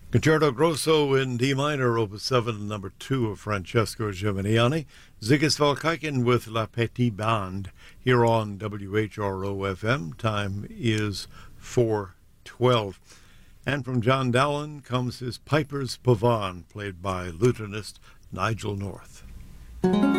Concerto Grosso in D minor, Opus 7, number 2 of Francesco Geminiani. Zigisval Kaiken with La Petite Bande here on WHRO-FM. Time is 4:12. And from John Dowland comes his Piper's Pavane, played by lutenist Nigel North.